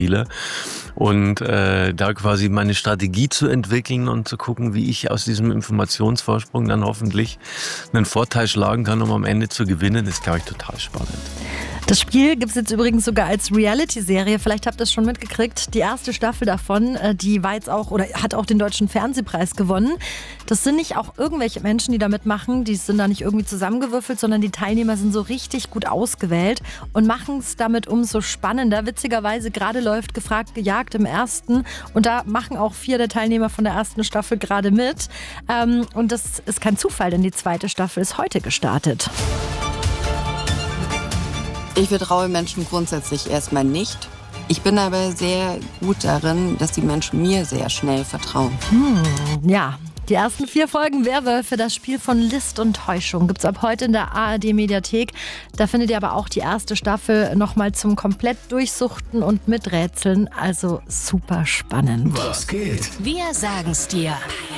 Und da quasi meine Strategie zu entwickeln und zu gucken, wie ich aus diesem Informationsvorsprung dann hoffentlich einen Vorteil schlagen kann, um am Ende zu gewinnen, ist, glaube ich, total spannend. Das Spiel gibt es jetzt übrigens sogar als Reality-Serie. Vielleicht habt ihr es schon mitgekriegt. Die erste Staffel davon, die war jetzt auch oder hat auch den Deutschen Fernsehpreis gewonnen. Das sind nicht auch irgendwelche Menschen, die da mitmachen. Die sind da nicht irgendwie zusammengewürfelt, sondern die Teilnehmer sind so richtig gut ausgewählt und machen es damit umso spannender. Witzigerweise gerade läuft Gefragt gejagt im ersten und da machen auch 4 der Teilnehmer von der ersten Staffel gerade mit. Und das ist kein Zufall, denn die zweite Staffel ist heute gestartet. Ich vertraue Menschen grundsätzlich erstmal nicht. Ich bin aber sehr gut darin, dass die Menschen mir sehr schnell vertrauen. Ja, die ersten 4 Folgen Werwölfe, das Spiel von List und Täuschung, gibt es ab heute in der ARD-Mediathek. Da findet ihr aber auch die erste Staffel nochmal zum komplett durchsuchten und miträtseln. Also super spannend. Was geht? Wir sagen's dir.